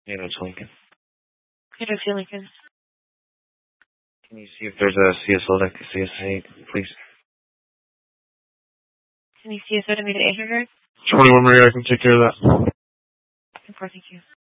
Yeah, it's Lincoln. Good to see Lincoln. Can you see if there's a CSO that can CSA, please? Can you see us out of me to 800? 21 Maria, I can take care of that. Of course, thank you.